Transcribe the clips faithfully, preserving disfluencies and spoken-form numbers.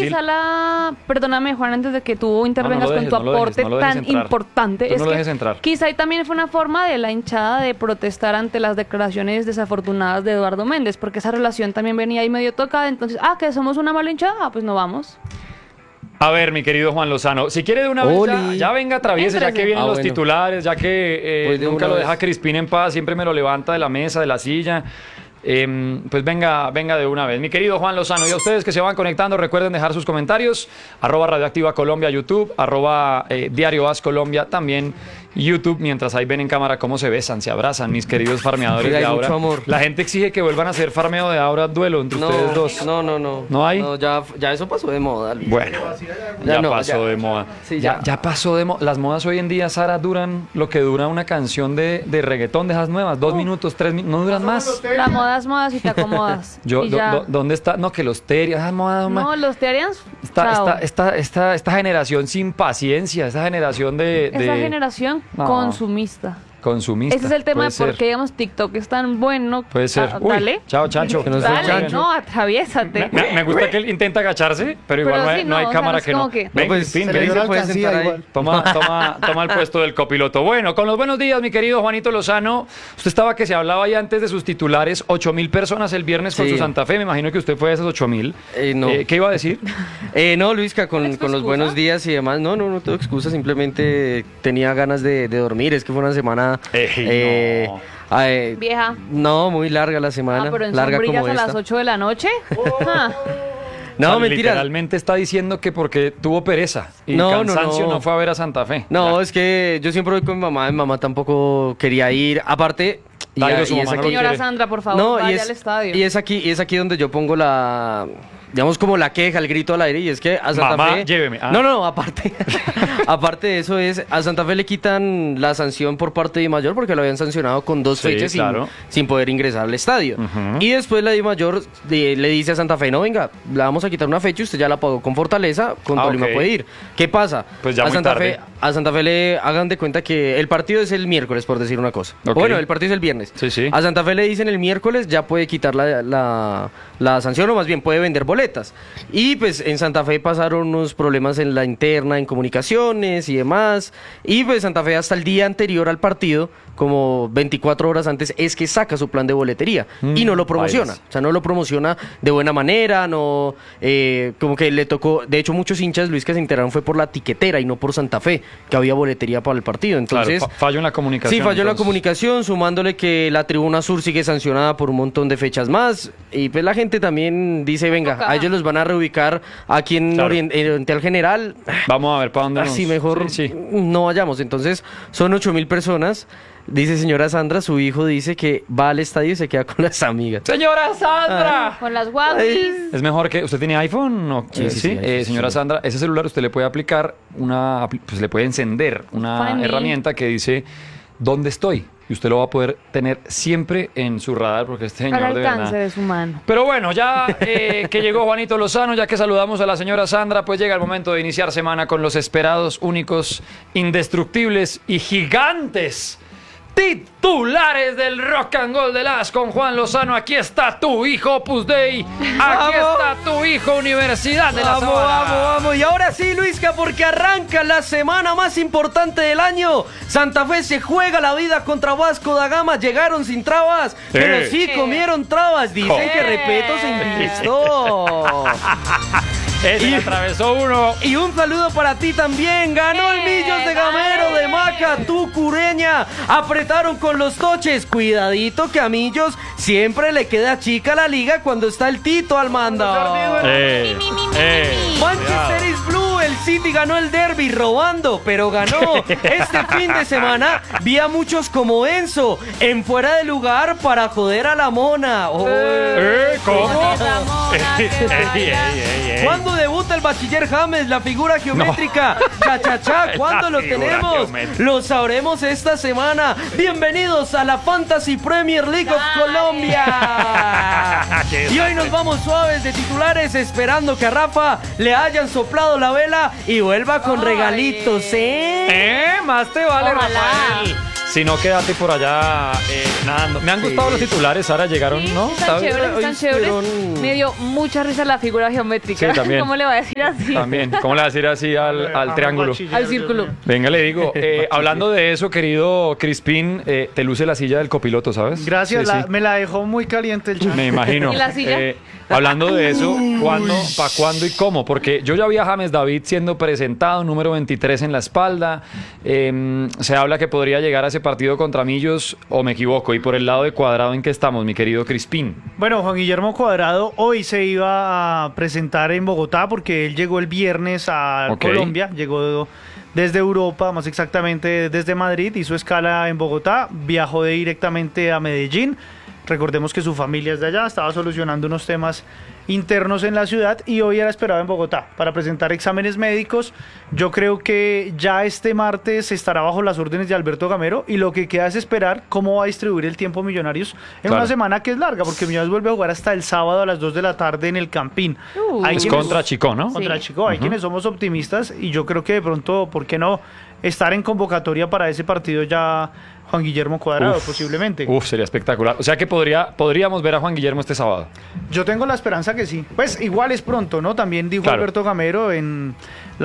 Brasil. quizá la... Perdóname, Juan, antes de que tú intervengas no, no lo dejes, con tu no lo aporte dejes, no lo dejes tan entrar. importante. Tú es no lo que dejes entrar. quizá ahí también fue una forma de la hinchada de protestar ante las declaraciones desafortunadas de Eduardo Méndez, porque esa relación también venía ahí medio tocada. Entonces, ah, que somos una mala hinchada, ah, pues no vamos. A ver, mi querido Juan Lozano, si quiere de una vez ya, ya venga, atraviese, ya que vienen Ah, los bueno. titulares, ya que eh, Pues de nunca una lo deja vez. Crispín en paz, siempre me lo levanta de la mesa, de la silla. Eh, pues venga, venga de una vez. Mi querido Juan Lozano, y a ustedes que se van conectando, recuerden dejar sus comentarios, arroba Radioactiva Colombia YouTube, arroba eh, Diario As Colombia también YouTube, mientras ahí ven en cámara cómo se besan, se abrazan, mis queridos farmeadores Sí, de hay Aura. mucho amor. La gente exige que vuelvan a hacer farmeo de Aura duelo entre No, ustedes dos. no, no, no. ¿No hay? No, ya, ya eso pasó de moda. Luis. Bueno, ya, Ya no, pasó ya. de moda. Sí, ya. ya. Ya pasó de moda. Las modas hoy en día, Sara, duran lo que dura una canción de, de reggaetón de esas nuevas. Dos minutos, tres minutos, no duran más. La moda es moda si te acomodas. Yo, y do- ya. do- ¿Dónde está? No, que los terias, esas modas. ma- No, los Terians, esta, chao. esta, esta, esta, esta generación sin paciencia, esta generación de, de Esa generación No. consumista. consumista. Ese es el tema Puede de por ser. qué, digamos, TikTok es tan bueno. Puede ser. Ah, Uy, dale. chao, Chancho. Que no sea Dale, Chancho. no, atraviésate. Me, me gusta que él intenta agacharse, pero igual Pero no hay, sí, no hay no, o sea, cámara no es que no. como que- Ven, No, pues, Crispín, se ven. le dio la se puede alcancía sentar ahí. igual. Toma, toma, toma el puesto del copiloto. Bueno, con los buenos días, mi querido Juanito Lozano. Usted estaba que se hablaba ahí antes de sus titulares. ocho mil personas el viernes con Sí. su Santa Fe. Me imagino que usted fue de esas ocho mil. Eh, no. ¿Qué iba a decir? Eh, no, Luisca, con, ¿Es tu con los excusa? buenos días y demás. No, no, no tengo excusa. Simplemente tenía ganas de, de dormir. Es que fue una semana. Ey, eh, no. eh, Vieja. No, muy larga la semana. Ah, pero en larga sombrillas como a las esta. ocho de la noche. Ah. No, O sea, mentira. Literalmente está diciendo que porque tuvo pereza y No, no, cansancio no, no. fue a ver a Santa Fe. No, Ya. es que yo siempre voy con mi mamá. Mi mamá tampoco quería ir. Aparte. y Dairo, a- su y es mamá no aquí- lo Señora quiere. Sandra, por favor, No, y vaya es, al estadio. y es aquí, y es aquí donde yo pongo la, digamos como la queja, el grito al aire, y es que a Santa Mamá, Fe, lléveme. Ah. no, no, aparte, aparte de eso es, a Santa Fe le quitan la sanción por parte de Mayor porque lo habían sancionado con dos Sí, fechas sin- claro. sin, poder ingresar al estadio, Ujú. y después la Mayor le dice a Santa Fe, no, venga, le vamos a quitar una fecha, usted ya la pagó con Fortaleza, con Ah, Tolima ok. puede ir. ¿Qué pasa? Pues ya a muy Santa tarde. Fe, a Santa Fe le hagan de cuenta que el partido es el miércoles, por decir una cosa. Ok. Bueno, el partido es el viernes. Sí, sí. A Santa Fe le dicen el miércoles ya puede quitar la, la, la sanción o más bien puede vender boletas. Y pues en Santa Fe pasaron unos problemas en la interna, en comunicaciones y demás. Y pues Santa Fe hasta el día anterior al partido, como veinticuatro horas antes, es que saca su plan de boletería y no lo promociona. bailas. O sea, no lo promociona de buena manera, no, eh, como que le tocó, de hecho muchos hinchas, Luis, que se enteraron fue por la tiquetera y no por Santa Fe, que había boletería para el partido. Entonces, Claro, fa- fallo en la comunicación. sí, falló en la entonces. comunicación, sumándole que la tribuna sur sigue sancionada por un montón de fechas más. Y pues la gente también dice, venga, Toca. a ellos los van a reubicar aquí en Claro. Orient- en Oriental General. Vamos a ver para dónde nos... Así mejor Sí, sí. no vayamos. Entonces, son ocho mil personas. Dice señora Sandra, su hijo dice que va al estadio y se queda con las amigas. ¡Señora Sandra! Con las guapis. Es mejor que... ¿Usted tiene iPhone? No, Sí, Eh, sí, sí. sí, Eh, sí, señora sí. Sandra, ese celular usted le puede aplicar una... apli- Pues le puede encender una Funny. herramienta que dice ¿dónde estoy? Y usted lo va a poder tener siempre en su radar porque este señor Al de alcance verdad... de su mano. Pero bueno, ya eh, que llegó Juanito Lozano, ya que saludamos a la señora Sandra, pues llega el momento de iniciar semana con los esperados, únicos, indestructibles y gigantes titulares del Rock and Gold de las con Juan Lozano. Aquí está tu hijo Opus Dei, aquí ¡Vamos! está tu hijo Universidad de la Vamos, Sabana. vamos, vamos. Y ahora sí, Luisca, porque arranca la semana más importante del año. Santa Fe se juega la vida contra Vasco da Gama. Llegaron sin trabas, pero sí comieron trabas. Dicen que Repeto se invirtió. Ese Y- le atravesó uno. Y un saludo para ti también. Ganó el Millos de Gamero de Maca, tu cureña. Apretaron con los toches. Cuidadito que a Millos siempre le queda chica la liga cuando está el Tito al mando. Eh, eh, Manchester is Blue, el City ganó el derby robando, pero ganó. Este fin de semana vi a muchos como Enzo en fuera de lugar para joder a la mona. Oh. eh, ¿Cómo? Ramona, Ey, te vaya. ey, ey, ey. ¿Cuándo debuta el bachiller James, la figura geométrica? Cha, cha, cha, ¿cuándo La lo figura tenemos? geométrica. Lo sabremos esta semana. Bienvenidos a la Fantasy Premier League of Dale. Colombia. Qué Y hoy nos vamos suaves de titulares, esperando que a Rafa le hayan soplado la vela y vuelva con Ay. regalitos, ¿eh? Eh, más te vale, Ojalá. Rafael. Si no, quédate por allá eh, nadando. Me han gustado los titulares, Sara, llegaron, Sí, ¿no? están bien. chéveres, Hoy están chéveres. estuvieron- Me dio mucha risa la figura geométrica. Sí, también. ¿Cómo le va a decir así? También. ¿Cómo le va a decir así al, al triángulo? Al círculo. Venga, le digo, eh, hablando de eso, querido Crispín, eh, te luce la silla del copiloto, ¿sabes? Gracias, Sí, la- sí. me la dejó muy caliente el chat. Me imagino. ¿Y la silla? Eh, hablando de eso, ¿cuándo, para cuándo y cómo? Porque yo ya vi a James David siendo presentado, número veintitrés en la espalda. Eh, se habla que podría llegar a ese partido contra Millos, o me equivoco. Y por el lado de Cuadrado, ¿en qué estamos, mi querido Crispín? Bueno, Juan Guillermo Cuadrado hoy se iba a presentar en Bogotá porque él llegó el viernes a Ok. Colombia, llegó desde Europa, más exactamente desde Madrid, hizo escala en Bogotá, viajó de directamente a Medellín. Recordemos que su familia es de allá, estaba solucionando unos temas internos en la ciudad y hoy era esperado en Bogotá para presentar exámenes médicos. Yo creo que ya este martes estará bajo las órdenes de Alberto Gamero y lo que queda es esperar cómo va a distribuir el tiempo Millonarios en Claro. una semana que es larga, porque Millonarios vuelve a jugar hasta el sábado a las dos de la tarde en el Campín. Uh. Hay Es quienes- contra Chico, ¿no? Contra Sí. Chico, hay quienes somos optimistas y yo creo que de pronto, ¿por qué no estar en convocatoria para ese partido ya Juan Guillermo Cuadrado, Uf. posiblemente? Uf, sería espectacular. O sea que podría, podríamos ver a Juan Guillermo este sábado. Yo tengo la esperanza que sí. Pues igual es pronto, ¿no? También dijo Claro. Alberto Gamero en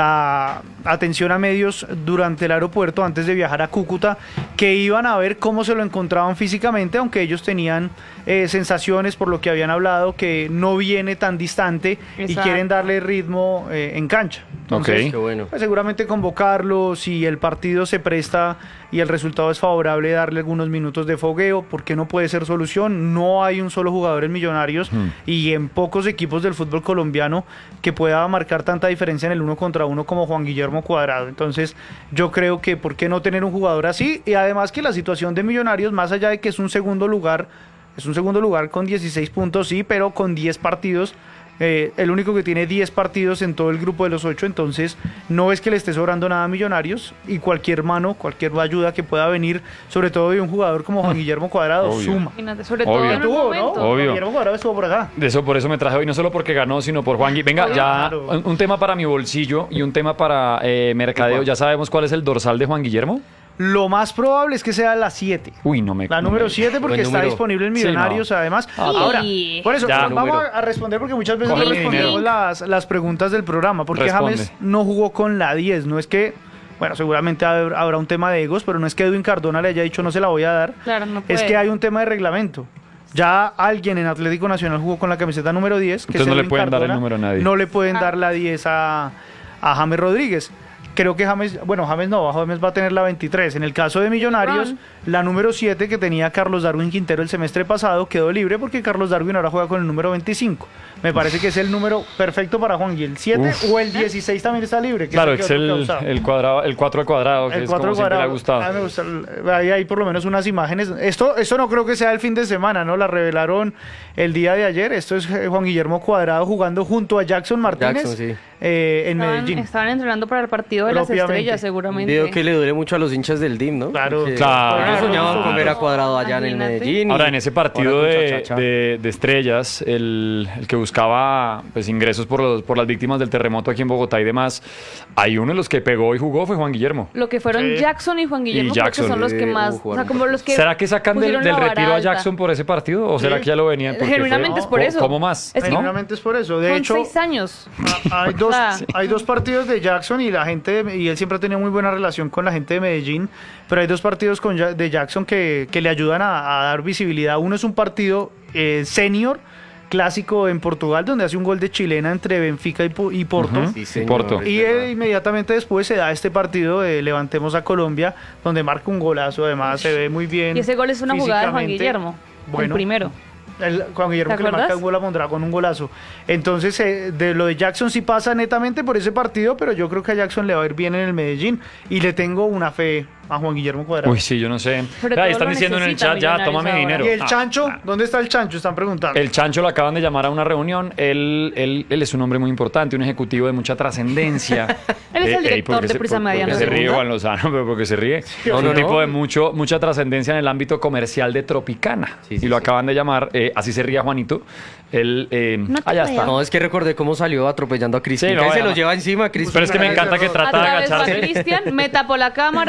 la atención a medios durante el aeropuerto antes de viajar a Cúcuta que iban a ver cómo se lo encontraban físicamente, aunque ellos tenían eh, sensaciones por lo que habían hablado que no viene tan distante y Exacto. quieren darle ritmo eh, en cancha. Entonces, Ok. Qué bueno. pues seguramente convocarlo, si el partido se presta y el resultado es favorable, darle algunos minutos de fogueo, porque no puede ser solución. No hay un solo jugador en Millonarios y en pocos equipos del fútbol colombiano que pueda marcar tanta diferencia en el uno contra uno como Juan Guillermo Cuadrado. Entonces yo creo que por qué no tener un jugador así, y además que la situación de Millonarios, más allá de que es un segundo lugar, es un segundo lugar con dieciséis puntos, sí, pero con diez partidos. Eh, el único que tiene diez partidos en todo el grupo de los ocho, entonces no es que le esté sobrando nada a Millonarios y cualquier mano, cualquier ayuda que pueda venir, sobre todo de un jugador como Juan Guillermo Cuadrado, Obvio. suma. Imagínate, sobre Obvio. todo en un Estuvo, ¿no? momento. Juan Obvio. Guillermo Cuadrado estuvo por acá. De eso, por eso me traje hoy, no solo porque ganó, sino por Juan Gui. Venga, ya Claro. un, un tema para mi bolsillo y un tema para eh, mercadeo. ¿Ya sabemos cuál es el dorsal de Juan Guillermo? Lo más probable es que sea la siete. Uy, no me... La no número me- siete porque Buen está número. disponible en Sí, Millonarios, no. además. Ah, Ahora, sí. por eso, Ya. vamos Número. a, a responder porque muchas veces Coge no mi respondemos dinero. las, las preguntas del programa. Porque Responde. James no jugó con la diez. No es que, bueno, seguramente hab- habrá un tema de egos, pero no es que Edwin Cardona le haya dicho no se la voy a dar. Claro, no Es puede. que hay un tema de reglamento. Ya alguien en Atlético Nacional jugó con la camiseta número diez. Que Entonces es no le Edwin pueden dar el Cardona. número a nadie. No le pueden Ah. dar la diez a, a James Rodríguez. Creo que James, bueno, James no, James va a tener la veintitrés. En el caso de Millonarios, Ron. la número siete que tenía Carlos Darwin Quintero el semestre pasado quedó libre porque Carlos Darwin ahora juega con el número veinticinco. Me parece que es el número perfecto para Juan. Y el siete Uf. o el dieciséis también está libre. que Claro, el que es otro el, causado. el cuadrado, el cuatro al cuadrado, que El es cuatro como siempre le ha cuadrado. gustado. Ah, me gusta el- Ahí hay por lo menos unas imágenes. Esto, esto no creo que sea el fin de semana, ¿no? La revelaron el día de ayer. Esto es eh, Juan Guillermo Cuadrado jugando junto a Jackson Martínez Jackson, sí. eh, en Estaban, Medellín. estaban entrenando para el partido de las Propiamente. estrellas, Un seguramente. video que le duele mucho a los hinchas del D I M, ¿no? Claro. Porque Claro. ellos soñaban con Claro. ver a Cuadrado allá en el Imagínate. Medellín. y Ahora, en ese partido ahora con de, Chachacha. de- de estrellas, el, el que buscaba pues, ingresos por, los, por las víctimas del terremoto aquí en Bogotá y demás, hay uno de los que pegó y jugó fue Juan Guillermo. Lo que fueron Sí. Jackson y Juan Guillermo, creo que Jackson. son los que Eh, más, uh, o jugaron sea, como los que ¿Será que sacan del, pusieron del la vara retiro a alta. Jackson por ese partido? ¿O será Sí. que ya lo venían? Porque Genuinamente fue- es por ¿Cómo- eso. ¿Cómo más? Es que- ¿no? Genuinamente es por eso. De Son hecho, seis años. a- hay dos, Ah. hay dos partidos de Jackson y la gente, y él siempre ha tenido muy buena relación con la gente de Medellín, pero hay dos partidos con, Ja- de Jackson que, que le ayudan a, a dar visibilidad. Uno es un partido eh, senior, clásico en Portugal, donde hace un gol de chilena entre Benfica y, Po- y Porto. Ujú. Sí, señor, Porto. es Y verdad. él inmediatamente después se da este partido de Levantemos a Colombia, donde marca un golazo, además se ve muy bien. Y ese gol es una jugada de Juan físicamente. Guillermo. Bueno. El primero. El, Juan Guillermo ¿Te que le marca acuerdas? un gol a Mondragón, un golazo. Entonces, eh, de lo de Jackson sí pasa netamente por ese partido, pero yo creo que a Jackson le va a ir bien en el Medellín y le tengo una fe a Juan Guillermo Cuadrado. Uy, sí, yo no sé. Sobre Ahí todo están lo diciendo en el necesita chat, ya, Millonarios toma mi ahora. dinero. ¿Y el Ah, Chancho? ah. ¿Dónde está el Chancho? Están preguntando. El Chancho lo acaban de llamar a una reunión. Él, él, él es un hombre muy importante, un ejecutivo de mucha trascendencia. Él es el Eh, ey, director ¿por qué de se- Prisa por- por qué Mediana se ríe Segunda? Juan Lozano, pero porque se ríe. No, es no, un tipo no. de mucho, mucha trascendencia en el ámbito comercial de Tropicana. Sí, sí, y lo sí. acaban de llamar, eh, así se ría Juanito. Él, eh, No te allá creo. está. No, es que recordé cómo salió atropellando a Cristian. Sí, no, que se además- lo lleva encima a Cristian. Pero es que me encanta que A trata de través va agacharse. Cristian, me tapó la cámara. Sí, sí,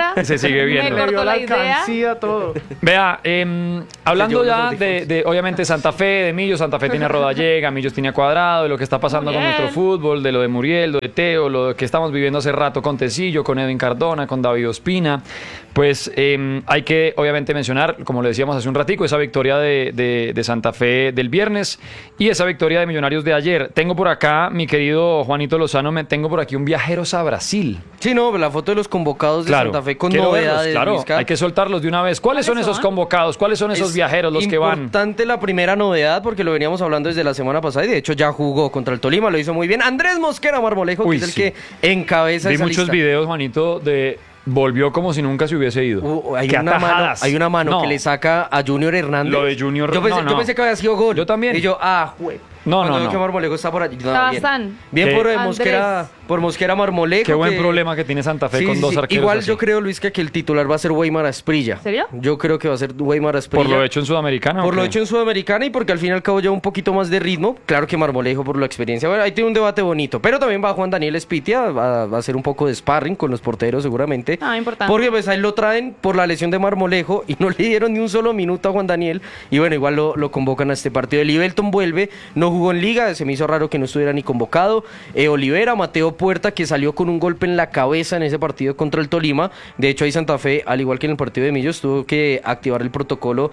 sigue viendo. Me Le cortó dio la la idea. alcancía, todo. Vea, em, hablando Se llevó ya los de, audífonos. de, obviamente, Santa Fe, de Millos. Santa Fe tiene a Rodallega, Millos tiene a Cuadrado, de lo que está pasando con Muriel. nuestro fútbol, de lo de Muriel, lo de Teo, lo que estamos viviendo hace rato con Tecillo, con Edwin Cardona, con David Ospina. Pues em, hay que, obviamente, mencionar, como le decíamos hace un ratico, esa victoria de, de, de Santa Fe del viernes y esa victoria de Millonarios de ayer. Tengo por acá, mi querido Juanito Lozano, me tengo por aquí un viajeros a Brasil. Sí, no, la foto de los convocados de Claro, Santa Fe con quiero verlos, novedades. claro, Luisca. hay que soltarlos de una vez. ¿Cuáles son ¿Cuáles esos son? convocados? ¿Cuáles son esos Es viajeros los que van? Importante la primera novedad porque lo veníamos hablando desde la semana pasada y de hecho ya jugó contra el Tolima, lo hizo muy bien. Andrés Mosquera Marmolejo, Uy, que es sí. el que encabeza Vi esa muchos lista. videos, Juanito, de volvió como si nunca se hubiese ido. Uh, hay, ¡Qué una mano, atajadas! hay una mano No. que le saca a Junior Hernández. Lo de Junior- yo pensé, no, no. yo pensé que había sido gol. Yo también. Y yo, ah, jue. No, Cuando no, veo no. que Marmolejo está por allí. No, Estaba bien. San. Bien ¿Qué? por eh, Andrés. Mosquera, por Mosquera Marmolejo. Qué buen que- problema que tiene Santa Fe Sí, con sí, dos sí. arqueros Igual así. yo creo, Luis, que, que el titular va a ser Weimar Asprilla. ¿Serio? Yo creo que va a ser Weimar Asprilla. Por lo hecho en Sudamericana. ¿o Por lo qué? hecho en Sudamericana y porque al fin y al cabo lleva un poquito más de ritmo. Claro que Marmolejo por la experiencia. Bueno, ahí tiene un debate bonito. Pero también va Juan Daniel Espitia. Va, va a hacer un poco de sparring con los porteros seguramente. Ah, importante. Porque pues ahí lo traen por la lesión de Marmolejo y no le dieron ni un solo minuto a Juan Daniel. Y bueno, igual lo, lo convocan a este partido. El Ibelton vuelve. No jugó en Liga. Se me hizo raro que no estuviera ni convocado. Eh, Olivera, Mateo Puerta, que salió con un golpe en la cabeza en ese partido contra el Tolima. De hecho, ahí Santa Fe, al igual que en el partido de Millos, tuvo que activar el protocolo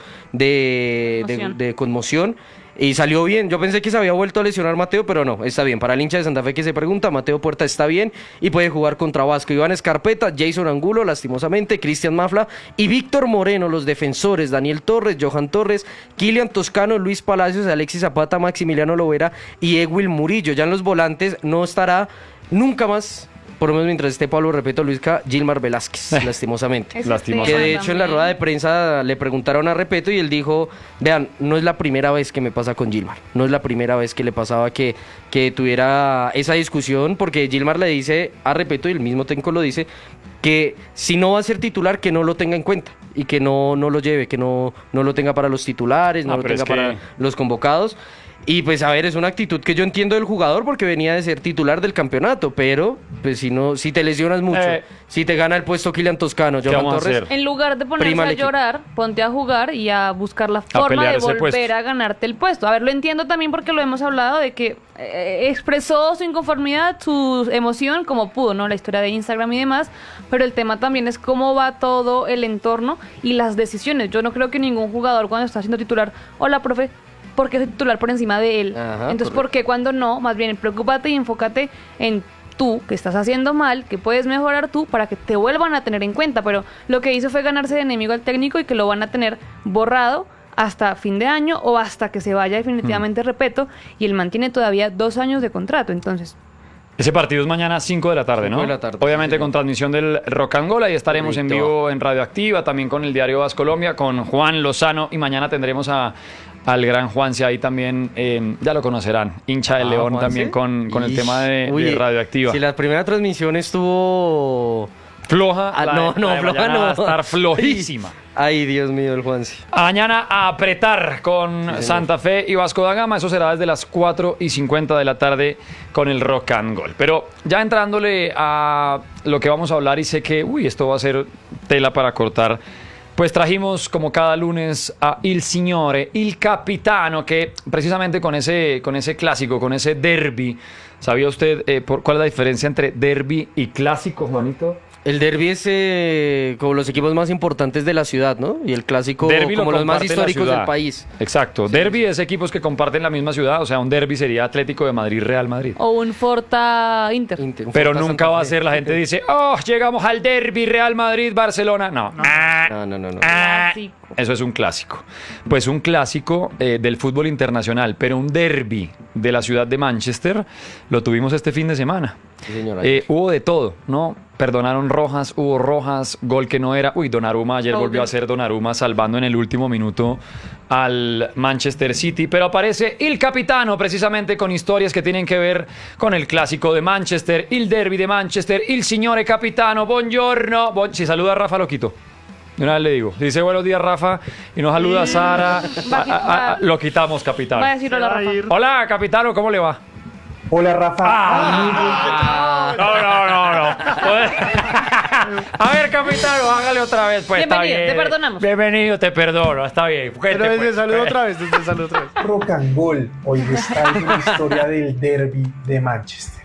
de, de, Conmoción. de conmoción. Y salió bien. Yo pensé que se había vuelto a lesionar Mateo, pero no, está bien. Para el hincha de Santa Fe que se pregunta, Mateo Puerta está bien y puede jugar contra Vasco. Iván Escarpeta, Jason Angulo, lastimosamente, Cristian Mafla y Víctor Moreno, los defensores, Daniel Torres, Johan Torres, Kilian Toscano, Luis Palacios, Alexis Zapata, Maximiliano Lovera y Ewil Murillo. Ya en los volantes no estará nunca más, por lo menos mientras esté Pablo Repeto, Luisca, Gilmar Velázquez, lastimosamente. Ese Lastimosamente. Que de tema hecho en la también. rueda de prensa le preguntaron a Repeto y él dijo, vean, no es la primera vez que me pasa con Gilmar, no es la primera vez que le pasaba que, que tuviera esa discusión, porque Gilmar le dice a Repeto, y el mismo técnico lo dice, que si no va a ser titular, que no lo tenga en cuenta y que no, no lo lleve, que no, no lo tenga para los titulares, no Ah, lo pero tenga es que- para los convocados. Y pues a ver, es una actitud que yo entiendo del jugador porque venía de ser titular del campeonato, pero pues si no, si te lesionas mucho, Eh. si te gana el puesto Kilian Toscano, ¿Qué Johan vamos a Torres, hacer? En lugar de ponerse Prima al a equipo. llorar, ponte a jugar y a buscar la forma pelear de ese volver puesto. a ganarte el puesto. A ver, lo entiendo también porque lo hemos hablado de que eh, expresó su inconformidad, su emoción como pudo, ¿no? La historia de Instagram y demás, pero el tema también es cómo va todo el entorno y las decisiones. Yo no creo que ningún jugador cuando está siendo titular, hola, profe, ¿por qué soy titular por encima de él? Ajá, Entonces, correcto. ¿por qué cuando no? Más bien, preocúpate y enfócate en tú, que estás haciendo mal, que puedes mejorar tú para que te vuelvan a tener en cuenta. Pero lo que hizo fue ganarse de enemigo al técnico y que lo van a tener borrado hasta fin de año o hasta que se vaya definitivamente, Repeto, y él mantiene todavía dos años de contrato. Entonces, Ese partido es mañana cinco de la tarde, ¿no? cinco de la tarde, Obviamente sí, con transmisión del Rock and Gold. Ahí estaremos en Correcto. vivo en Radioactiva, también con el diario Vas Colombia, con Juan Lozano. Y mañana tendremos a, al gran Juanse ahí también, eh, ya lo conocerán, hincha del Ah, León Juanse. también con, con el Ish. tema de, Uy, de Radioactiva. Si la primera transmisión estuvo... Floja, Ah, la no, de- no, la de floja mañana no. va a estar flojísima. Ay, Dios mío, el Juanse. Mañana a apretar con Santa Fe y Vasco da Gama. Eso será desde las cuatro y cincuenta de la tarde con el Rock and Gold. Pero ya entrándole a lo que vamos a hablar, y sé que, uy, esto va a ser tela para cortar. Pues trajimos como cada lunes a Il Signore, Il Capitano, que precisamente con ese, con ese clásico, con ese derby, ¿sabía usted eh, por, cuál es la diferencia entre derby y clásico, Juanito? El derbi es eh, como los equipos más importantes de la ciudad, ¿no? Y el clásico Derbi lo como los más comparte la históricos ciudad. del país. Exacto. Derby es equipos que comparten la misma ciudad. O sea, un derby sería Atlético de Madrid, Real Madrid. o un Forta Inter. Inter- Pero Forta nunca Santa va a Fe. ser, la gente dice, oh, llegamos al derby, Real Madrid, Barcelona. No. Ah, No, no, no, no. ah. Clásico. Eso es un clásico. Pues un clásico eh, del fútbol internacional, pero un derby de la ciudad de Manchester lo tuvimos este fin de semana. Sí, señora. Eh, hubo de todo, ¿no? Perdonaron rojas, hubo rojas, gol que no era. Uy, Donnarumma ayer Obvio. volvió a ser Donnarumma salvando en el último minuto al Manchester City. Pero aparece el capitano precisamente con historias que tienen que ver con el clásico de Manchester, el derby de Manchester, el signore capitano, buongiorno. Bon- si saluda a Rafa, lo quito. De una vez le digo. Si dice buenos días, Rafa, y nos saluda a Sara, Va a a- a- a- lo quitamos, capitano. Va a decirlo la Va a Rafa. ir. Hola, capitano, ¿cómo le va? Hola Rafa, Ah, no, no, no, no. A ver, capitán, hágale otra vez, pues. Bienvenido, está bien. te perdonamos. Bienvenido, te perdono, está bien. Pero Cuente, desde pues. saludo otra vez, desde saludo otra vez. Rock and Gold hoy les traigo la historia del derby de Manchester.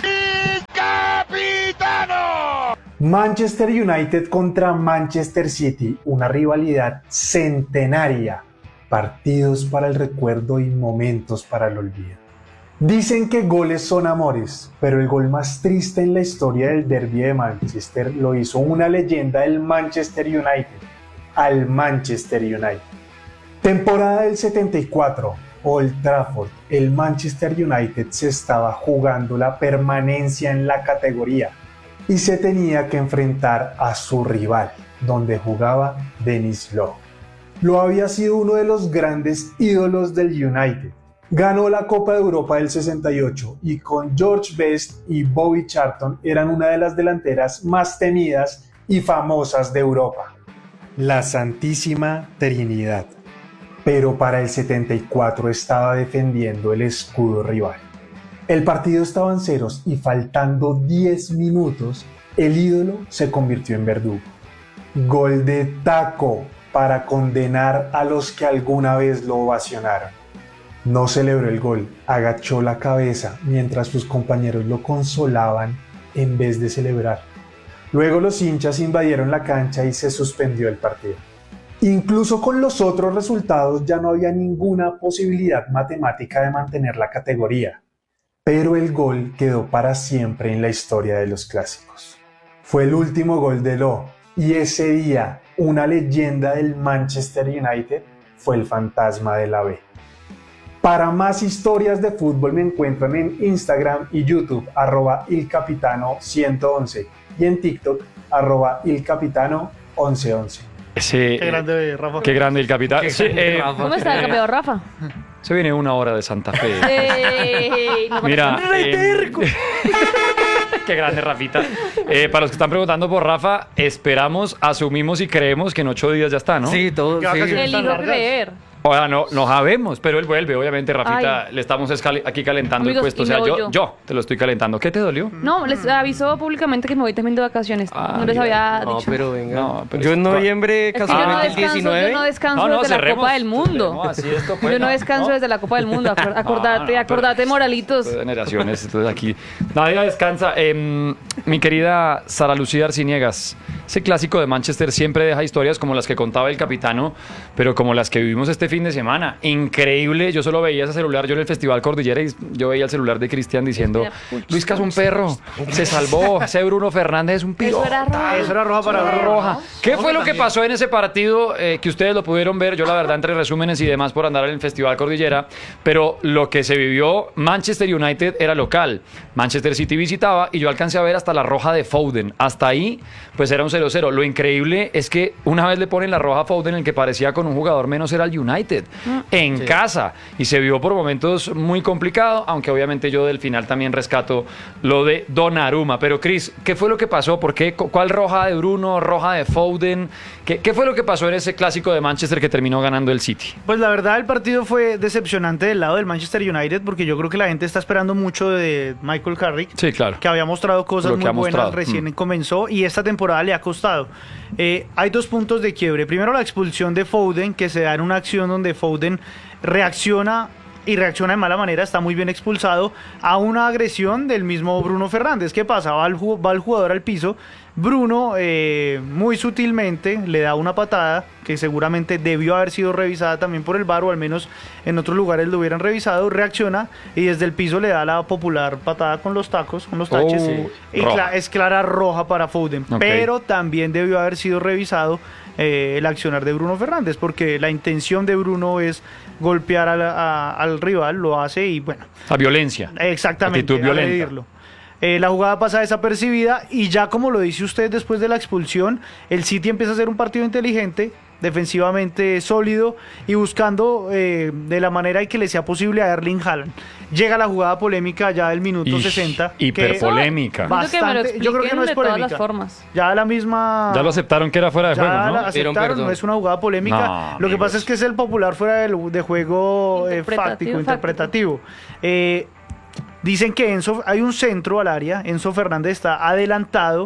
Manchester United contra Manchester City, una rivalidad centenaria, partidos para el recuerdo y momentos para el olvido. Dicen que goles son amores, pero el gol más triste en la historia del derbi de Manchester lo hizo una leyenda del Manchester United, al Manchester United. Temporada del setenta y cuatro, Old Trafford, el Manchester United se estaba jugando la permanencia en la categoría y se tenía que enfrentar a su rival, donde jugaba Denis Law. Law había sido uno de los grandes ídolos del United. Ganó la Copa de Europa del sesenta y ocho y con George Best y Bobby Charlton eran una de las delanteras más temidas y famosas de Europa. La Santísima Trinidad. Pero para el setenta y cuatro estaba defendiendo el escudo rival. El partido estaba en ceros y faltando diez minutos, el ídolo se convirtió en verdugo. Gol de taco para condenar a los que alguna vez lo ovacionaron. No celebró el gol, agachó la cabeza mientras sus compañeros lo consolaban en vez de celebrar. Luego los hinchas invadieron la cancha y se suspendió el partido. Incluso con los otros resultados ya no había ninguna posibilidad matemática de mantener la categoría, pero el gol quedó para siempre en la historia de los clásicos. Fue el último gol de Law y ese día una leyenda del Manchester United fue el fantasma de la B. Para más historias de fútbol me encuentran en Instagram y YouTube arroba ilcapitano ciento once y en TikTok arroba ilcapitano once once. Sí, Qué grande, Rafa. Qué grande el capitán. Qué Sí, grande, eh, Rafa. ¿Cómo está el campeón, Rafa? se viene una hora de Santa Fe. Ey, no Mira, conozco. eh, qué grande, Rafita. Eh, para los que están preguntando por Rafa, esperamos, asumimos y creemos que en ocho días ya está, ¿no? Sí, todo. ¿Qué Sí. vacaciones? Elijo Tan largas. creer. O sea, no, no sabemos, pero él vuelve, obviamente, Rafita, Ay. le estamos escali- aquí calentando Amigos, el puesto. O y sea, me voy yo, yo. yo te lo estoy calentando. ¿Qué te dolió? No, les aviso públicamente que me voy también de vacaciones. Ah, no les mira. había No, dicho. pero venga. No, pero yo es- en noviembre, Es que yo no casualmente el descanso, diecinueve. yo no descanso No, no, desde la cerremos. Copa del Mundo. No, así esto, pues, yo no no, descanso no. desde la Copa del Mundo. Acor- Acordate, No, no, acordate, pero- moralitos. de generaciones, entonces aquí nadie descansa. Eh, mi querida Sara Lucía Arciniegas, ese clásico de Manchester siempre deja historias como las que contaba el capitano, pero como las que vivimos este fin de semana. Increíble, yo solo veía ese celular, yo en el Festival Cordillera y yo veía el celular de Cristian diciendo, Luisca es un perro, se salvó, ese Bruno Fernández es un Eso era pilota. roja. Eso era roja para Era Bruno, roja. ¿no? ¿Qué fue lo que pasó en ese partido eh, que ustedes lo pudieron ver? Yo la verdad entre resúmenes y demás por andar en el Festival Cordillera, pero lo que se vivió, Manchester United era local, Manchester City visitaba y yo alcancé a ver hasta la roja de Foden. Hasta ahí pues era un cero cero. Lo increíble es que una vez le ponen la roja a Foden, el que parecía con un jugador menos era el United, en casa, y se vio por momentos muy complicado, aunque obviamente yo del final también rescato lo de Donnarumma. Pero Cris, ¿qué fue lo que pasó? ¿Por qué? ¿Cuál roja de Bruno? ¿Roja de Foden? ¿Qué, qué fue lo que pasó en ese clásico de Manchester que terminó ganando el City? Pues la verdad el partido fue decepcionante del lado del Manchester United porque yo creo que la gente está esperando mucho de Michael Carrick, Sí, claro. que había mostrado cosas Lo que muy ha buenas mostrado. recién Mm. comenzó y esta temporada le ha costado. Eh, hay dos puntos de quiebre. Primero la expulsión de Foden, que se da en una acción donde Foden reacciona y reacciona de mala manera, está muy bien expulsado a una agresión del mismo Bruno Fernández. ¿Qué pasa? Va el, ju- va el jugador al piso, Bruno eh, muy sutilmente le da una patada que seguramente debió haber sido revisada también por el V A R o al menos en otros lugares lo hubieran revisado, reacciona y desde el piso le da la popular patada con los tacos, con los taches Oh, y roja. cla- es clara roja para Foden, Ok. pero también debió haber sido revisado eh, el accionar de Bruno Fernández porque la intención de Bruno es golpear al, a- al rival, lo hace y bueno, La violencia. exactamente, Actitud violenta. agredirlo. Eh, la jugada pasa desapercibida y ya como lo dice usted después de la expulsión, el City empieza a hacer un partido inteligente, defensivamente sólido y buscando eh, de la manera en que le sea posible a Erling Haaland. Llega la jugada polémica ya del minuto Ish, sesenta. hiperpolémica. que Siento que me lo bastante- yo creo que no expliquen es de todas polémica. las formas. Ya la misma... Ya lo aceptaron que era fuera de Ya juego, la ¿no? Pidieron aceptaron, perdón. no es una jugada polémica. No, Lo que amigos. pasa es que es el popular fuera del- de juego eh, Interpretativo, fáctico, fáctico. interpretativo. Eh, dicen que Enzo, hay un centro al área, Enzo Fernández está adelantado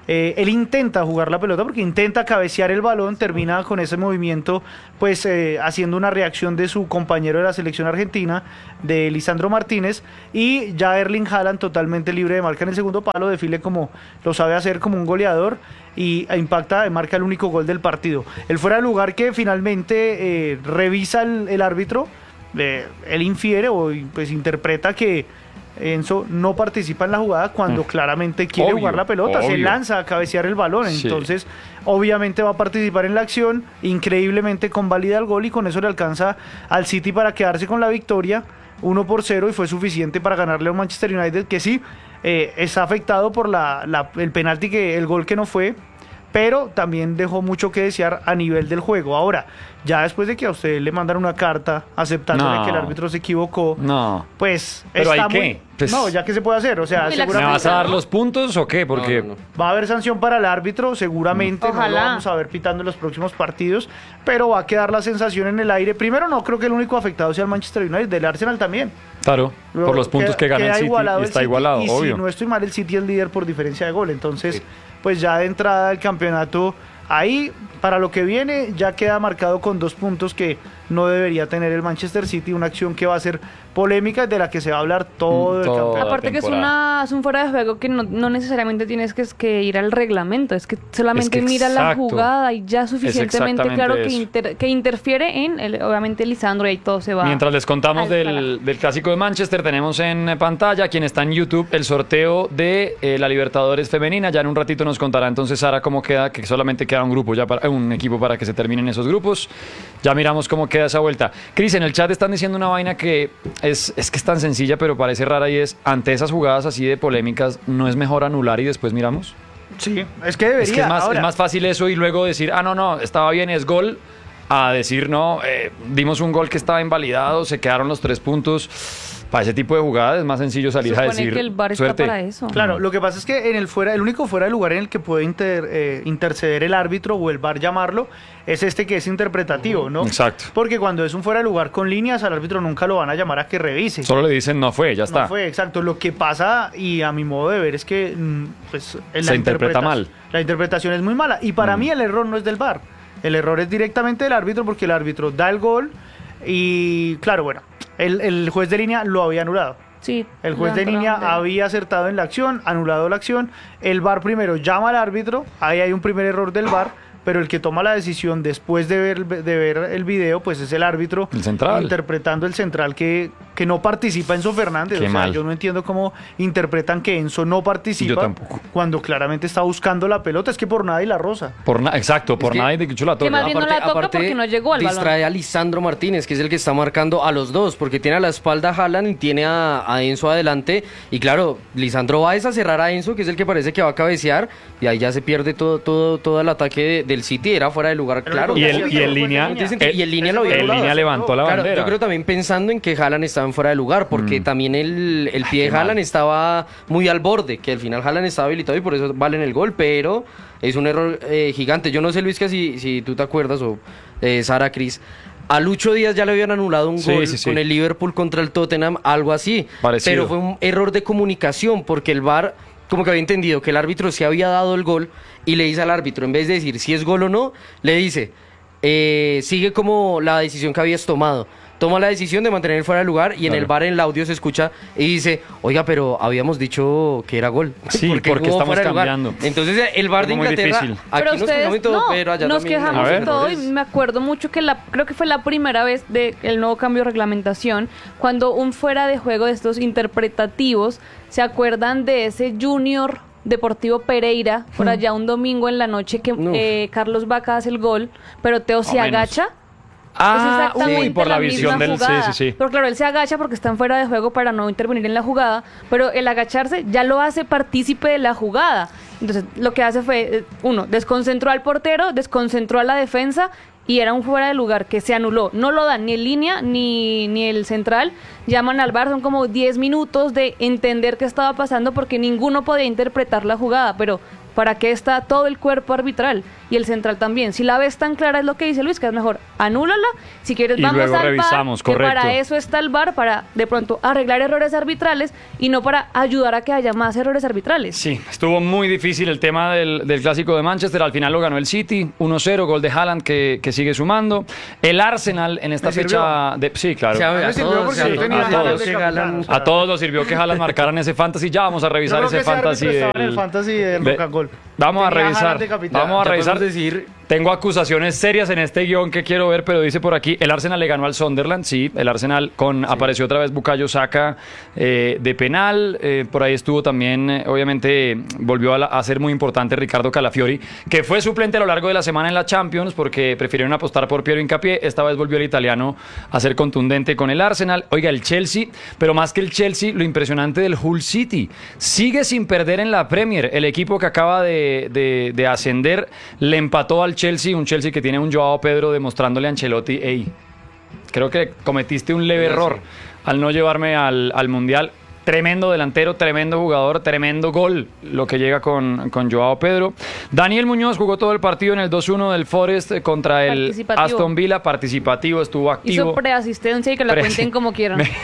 Eh, él intenta jugar la pelota porque intenta cabecear el balón, termina con ese movimiento, pues eh, haciendo una reacción de su compañero de la selección argentina, de Lisandro Martínez, y ya Erling Haaland totalmente libre de marca en el segundo palo, defile como lo sabe hacer como un goleador y impacta, marca el único gol del partido. El fuera de lugar que finalmente eh, revisa el, el árbitro, eh, él infiere o pues interpreta que Enzo no participa en la jugada cuando mm. claramente quiere obvio, jugar la pelota, obvio. se lanza a cabecear el balón, sí. entonces obviamente va a participar en la acción, increíblemente convalida el gol y con eso le alcanza al City para quedarse con la victoria uno por cero y fue suficiente para ganarle a un Manchester United que sí eh, está afectado por la, la, el penalti, que el gol que no fue, pero también dejó mucho que desear a nivel del juego. Ahora, ya después de que a usted le mandan una carta aceptándole no. que el árbitro se equivocó, no. pues ¿Pero está hay qué? muy... Pues... No, ya que se puede hacer, o sea, ¿Y la ¿Me seguramente vas a dar los puntos o qué? Porque No, no, no. va a haber sanción para el árbitro, seguramente no Ojalá. lo vamos a ver pitando en los próximos partidos, pero va a quedar la sensación en el aire. Primero, no creo que el único afectado sea el Manchester United, del Arsenal también. claro, Luego, por los puntos queda- que gana el queda City, igualado el está City, igualado, y obvio. si no estoy mal, el City es líder por diferencia de gol, entonces pues ya de entrada el campeonato ahí, para lo que viene, ya queda marcado con dos puntos que no debería tener el Manchester City, una acción que va a ser polémica, de la que se va a hablar todo el Todo. campeonato. Aparte que es, temporada. una, es un fuera de juego que no, no necesariamente tienes que, que ir al reglamento, es que solamente Es que mira la exacto. jugada y ya suficientemente exactamente claro que, eso. inter- que interfiere en, el, obviamente, Lisandro, y ahí todo se va. Mientras les contamos al del, carajo. del clásico de Manchester, tenemos en pantalla, quien está en YouTube, el sorteo de eh, la Libertadores femenina. Ya en un ratito nos contará entonces Sara cómo queda, que solamente queda un grupo, ya para, un equipo para que se terminen esos grupos. Ya miramos cómo queda esa vuelta. Cris, en el chat están diciendo una vaina que es, es que es tan sencilla, pero parece rara, y es, ante esas jugadas así de polémicas, ¿no es mejor anular y después miramos? Sí, es que debería. Es que es más, Ahora, es más fácil eso y luego decir, ah, no, no, estaba bien, es gol, a decir, no, eh, dimos un gol que estaba invalidado, se quedaron los tres puntos. Para ese tipo de jugadas es más sencillo salir Se a supone decir, que el V A R está suerte. para eso. Claro, lo que pasa es que en el fuera, el único fuera de lugar en el que puede inter- eh, interceder el árbitro o el V A R llamarlo es este que es interpretativo, ¿no? Exacto. Porque cuando es un fuera de lugar con líneas, al árbitro nunca lo van a llamar a que revise. Solo le dicen, no fue, ya está. No fue, exacto. Lo que pasa, y a mi modo de ver, es que mm, pues, en Se interpreta interpretación- mal. La interpretación es muy mala. Y para Mm. mí el error no es del V A R. El error es directamente del árbitro, porque el árbitro da el gol y, claro, bueno, el, el juez de línea lo había anulado. Sí, El juez de línea bandera. había acertado en la acción, anulado la acción. El V A R primero llama al árbitro, ahí hay un primer error del V A R, pero el que toma la decisión después de ver, de ver el video, pues es el árbitro. El central. Interpretando el central que, que no participa, Enzo Fernández. Qué o sea, mal. yo no entiendo cómo interpretan que Enzo no participa. Yo tampoco. Cuando claramente está buscando la pelota. Es que por nada y la rosa. Por na- exacto, por que- nada y de que la Que más bien no la toca porque no llegó al balón. distrae a Lisandro Martínez, que es el que está marcando a los dos, porque tiene a la espalda a Haaland y tiene a, a Enzo adelante. Y claro, Lisandro va a cerrar a Enzo, que es el que parece que va a cabecear, y ahí ya se pierde todo todo todo el ataque de- del City. Era fuera de lugar, Pero claro. Y el- el, y el línea, No tiene sentido. Y el línea lo había el anulado, línea ¿cierto? levantó la Claro, bandera. yo creo también pensando en que Haaland estaba en fuera de lugar, porque Mm. también el, el pie Ay, de qué Haaland mal. estaba muy al borde, que al final Haaland estaba habilitado y por eso valen el gol, pero es un error eh, gigante. Yo no sé, Luis, que si, si tú te acuerdas, o eh, Sara, Cris, a Lucho Díaz ya le habían anulado un Sí, gol sí, sí. con el Liverpool contra el Tottenham, algo así. Parecido. Pero fue un error de comunicación, porque el V A R como que había entendido que el árbitro se había dado el gol y le dice al árbitro, en vez de decir si es gol o no, le dice, eh, sigue como la decisión que habías tomado. Toma la decisión de mantener fuera de lugar y en Claro. el V A R en el audio se escucha y dice, oiga, pero habíamos dicho que era gol. Sí, porque jugó estamos fuera de lugar. cambiando. Entonces el V A R de Es muy Inglaterra, difícil. aquí Pero nos ustedes quejamos y todo, no, pero allá nos también hay quejamos A de ver. todo y errores. me acuerdo mucho que la creo que fue la primera vez de el nuevo cambio de reglamentación cuando un fuera de juego de estos interpretativos, ¿se acuerdan de ese Junior Deportivo Pereira por allá un domingo en la noche que No. eh, Carlos Vaca hace el gol, pero Teo se o menos. agacha? Ah, Es exactamente uy, por la, visión misma del... jugada. Sí, sí, sí. Pero claro, él se agacha porque están fuera de juego para no intervenir en la jugada, pero el agacharse ya lo hace partícipe de la jugada. Entonces, lo que hace fue, eh, uno, desconcentró al portero, desconcentró a la defensa y era un fuera de lugar que se anuló. No lo dan ni en línea ni, ni el central. Llaman al V A R, son como diez minutos de entender qué estaba pasando porque ninguno podía interpretar la jugada, pero ¿para qué está todo el cuerpo arbitral? y el central también. Si la ves tan clara, es lo que dice Luis, que es mejor anúlala. Si quieres, Y vamos luego al revisamos, V A R, que correcto. para eso está el V A R, para de pronto arreglar errores arbitrales y no para ayudar a que haya más errores arbitrales. Sí, estuvo muy difícil el tema del, del clásico de Manchester. Al final lo ganó el City, uno cero, gol de Haaland que, que sigue sumando. El Arsenal en esta ¿Me fecha... De, sí, claro. O sea, me a sirvió todos, porque a yo todos, tenía a Haaland todos de que capitán, ganan. o sea, A todos nos sirvió que Haaland marcaran ese fantasy. Ya vamos a Yo revisar creo ese que ese fantasy. árbitro estaba en del- el fantasy del de- Rocangol. Vamos a Tenía revisar. Haaland de capitán. Vamos a Ya revisar. podemos decir- Tengo acusaciones serias en este guión que quiero ver, pero dice por aquí, el Arsenal le ganó al Sunderland, sí, el Arsenal con apareció otra vez Bukayo Saka eh, de penal, eh, por ahí estuvo también, eh, obviamente volvió a, la- a ser muy importante Ricardo Calafiori, que fue suplente a lo largo de la semana en la Champions porque prefirieron apostar por Piero Hincapié, esta vez volvió el italiano a ser contundente con el Arsenal. Oiga, el Chelsea, pero más que el Chelsea, lo impresionante del Hull City, sigue sin perder en la Premier, el equipo que acaba de, de- de ascender le empató al Chelsea, un Chelsea que tiene un Joao Pedro demostrándole a Ancelotti, hey, creo que cometiste un leve Ya error sé. al no llevarme al, al Mundial. Tremendo delantero, tremendo jugador, tremendo gol lo que llega con, con Joao Pedro. Daniel Muñoz jugó todo el partido en el dos uno del Forest eh, contra el Participativo. Aston Villa, participativo, estuvo activo. Hizo preasistencia y que la Pre- cuenten como quieran. Me-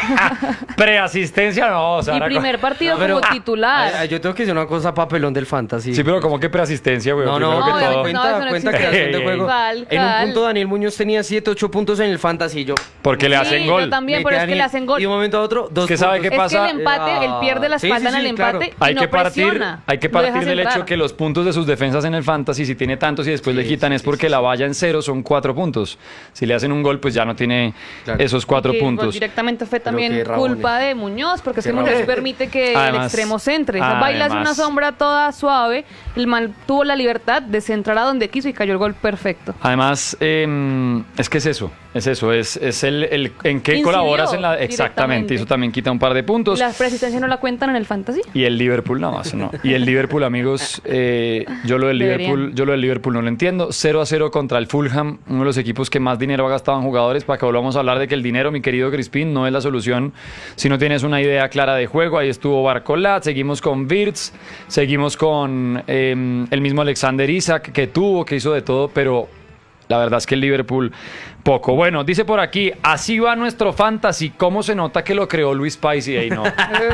Preasistencia no, o sea, Y una primer co- partido Pero- como titular. Ay, ay, yo tengo que decir una cosa papelón del fantasy. Sí, pero como que preasistencia, güey. No, no, primero que obviamente todo. no, cuenta, eso no cuenta existe. creación de Ey, juego. ey. Cal, En un cal. punto Daniel Muñoz tenía siete, ocho puntos en el fantasy. Yo, Porque le Sí, hacen yo gol. también, pero es que Daniel- le hacen gol. Y de un momento a otro, dos Es que sabe puntos. qué Es pasa. que el empate, él pierde la Sí, espalda sí, en sí, el claro. empate Hay y no que partir, presiona. hay que Lo partir dejas del entrar. hecho que los puntos de sus defensas en el fantasy, si tiene tantos y después le Sí, quitan, sí, es porque sí, la sí. valla en cero son cuatro puntos. Si le hacen un gol, pues ya no tiene Claro. esos cuatro Que, pues, puntos. directamente fue Pero también qué rabones. culpa de Muñoz, porque es Qué que Muñoz rabones. permite que el Además- extremo centre. O sea, Baila hace una además- sombra toda suave. El man tuvo la libertad de centrar a donde quiso y cayó el gol perfecto. Además, eh, es que es eso, es eso, es, es el, el en qué Incidió colaboras en la... Exactamente, directamente. eso también quita un par de puntos. ¿La persistencia no la cuentan en el fantasy? Y el Liverpool, no, eso no. Y el Liverpool, amigos, eh, yo lo del Deberían. Liverpool, yo lo del Liverpool no lo entiendo. cero a cero contra el Fulham, uno de los equipos que más dinero ha gastado en jugadores, para que volvamos a hablar de que el dinero, mi querido Crispín, no es la solución si no tienes una idea clara de juego. Ahí estuvo Barcolat, seguimos con Wirtz, seguimos con eh, el mismo Alexander Isak, que tuvo, que hizo de todo, pero la verdad es que el Liverpool poco. Bueno, dice por aquí, así va nuestro fantasy. ¿Cómo se nota que lo creó Luis Pais? Y ahí no.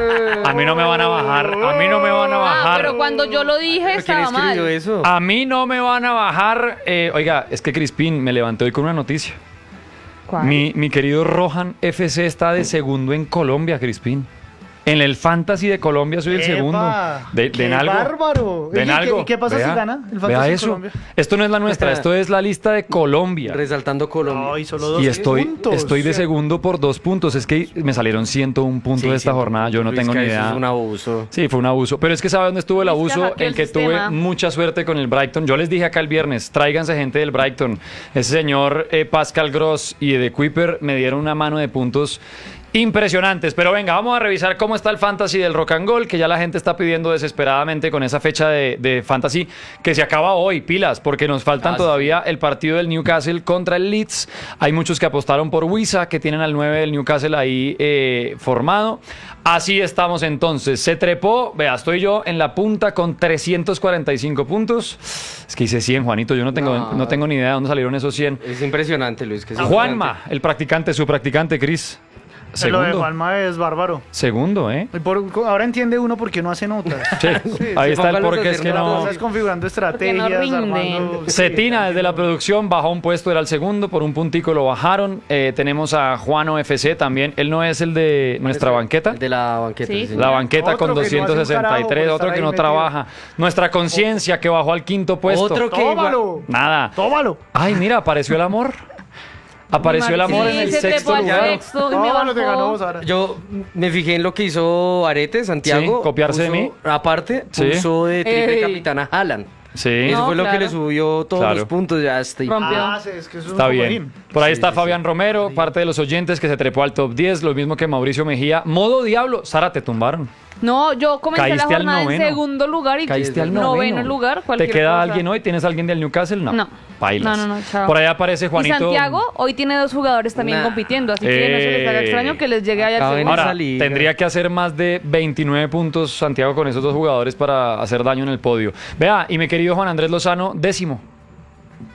A mí no me van a bajar, a mí no me van a Ah, bajar. pero cuando yo lo dije ¿Pero quién estaba mal. escribió eso? A mí no me van a bajar. eh, oiga, es que Crispín me levanté hoy con una noticia. ¿Cuál? Mi, mi querido Rohan F C está de segundo en Colombia, Crispín. En el Fantasy de Colombia soy el ¡Epa! segundo. De, ¡Qué de algo. bárbaro! Den Oye, ¿y qué- algo. y qué pasa si gana el Fantasy Vea en eso. Colombia? Esto no es la nuestra, esto es la lista de Colombia. Resaltando Colombia. No, y solo dos Y estoy, puntos. estoy de segundo por dos puntos. Es que me salieron ciento un puntos Sí, de esta sí, jornada. Yo no Luis, tengo que ni eso idea. Es un abuso. Sí, fue un abuso. Pero es que ¿sabe dónde estuvo el Luis, abuso? que hackeó En el que tuve sistema. mucha suerte con el Brighton. Yo les dije acá el viernes, tráiganse gente del Brighton. Ese señor eh, Pascal Gross y de Kuiper me dieron una mano de puntos impresionantes. Pero venga, vamos a revisar cómo está el Fantasy del Rock and Gold, que ya la gente está pidiendo desesperadamente con esa fecha de, de Fantasy que se acaba hoy, pilas, porque nos faltan Ah, todavía el partido del Newcastle contra el Leeds. Hay muchos que apostaron por Wisa, que tienen al nueve del Newcastle ahí eh, formado. Así estamos entonces. Se trepó, vea, estoy yo en la punta con trescientos cuarenta y cinco puntos. Es que hice cien, Juanito, yo no tengo, no. No. tengo ni idea de dónde salieron esos cien. Es impresionante, Luis. Que es Juanma, el practicante, su practicante, Cris. Pero Lo de Segundo. Juanma es bárbaro. Segundo, ¿eh? Y por- ahora entiende uno por qué no hace notas. Sí, ahí está el póngalos a porqué, es hacer que no... Estás configurando estrategias, Porque no rinde. armando... Cetina desde la producción bajó un puesto, era el segundo, por un puntico lo bajaron. Eh, tenemos a Juano F C también, él no es el de nuestra banqueta. De la banqueta. Sí. sí, señor. La banqueta Otro con que no hace un doscientos sesenta y tres, carajo por otro estar que ahí no metido. trabaja. Nuestra conciencia que bajó al quinto puesto. Otro que... ¡Tómalo! Nada. ¡Tómalo! Ay, mira, apareció el amor. Apareció el amor Sí, en el se sexto trepó al lugar. sexto y me ¡Tómalo! Te ganó bajó. vos ahora. Yo me fijé en lo que hizo Arete, Santiago. Sí, copiarse de Puso- mí. Aparte, Sí. puso de triple Ey. capitana Haaland. Sí, Eso No, fue lo que claro. le subió todos Claro. los puntos. Ya estoy... Rompió. Ah, sí, es que eso es está un bien. comodín. Por ahí Sí, está sí, Fabián Romero, parte de los oyentes que se trepó al top diez, lo mismo que Mauricio Mejía. Modo diablo, Sara, te tumbaron. No, yo comencé la Caíste al jornada en noveno. segundo lugar y Caíste al noveno. noveno lugar. ¿Te cualquier queda cosa. alguien hoy? ¿Tienes alguien del Newcastle? No. No. Bailas. No, no, no, chao. Por ahí aparece Juanito. Y Santiago hoy tiene dos jugadores también Nah. compitiendo, así que no se les haga Eh. extraño que les llegue allá el Acaben segundo. Ahora, esa liga. tendría que hacer más de veintinueve puntos Santiago con esos dos jugadores para hacer daño en el podio. Vea, y mi querido Juan Andrés Lozano, décimo.